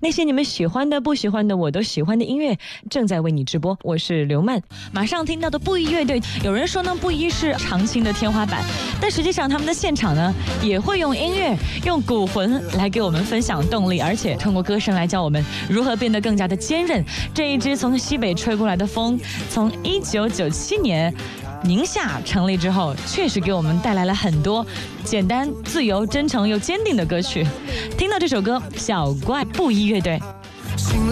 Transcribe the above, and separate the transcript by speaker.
Speaker 1: 那些你们喜欢的、不喜欢的，我都喜欢的音乐正在为你直播。我是刘曼。马上听到的布衣乐队，有人说呢，布衣是长青的天花板，但实际上他们的现场呢，也会用音乐、用鼓魂来给我们分享动力，而且通过歌声来教我们如何变得更加的坚韧。这一支从西北吹过来的风，从1997年宁夏成立之后，确实给我们带来了很多简单、自由、真诚又坚定的歌曲。听到这首歌，小怪布衣乐队。